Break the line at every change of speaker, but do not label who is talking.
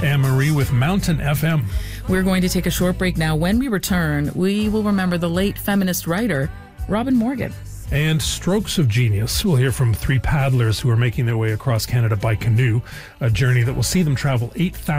Anne-Marie with Mountain FM.
We're going to take a short break now. When we return, we will remember the late feminist writer, Robin Morgan.
And strokes of genius. We'll hear from 3 paddlers who are making their way across Canada by canoe, a journey that will see them travel 8,000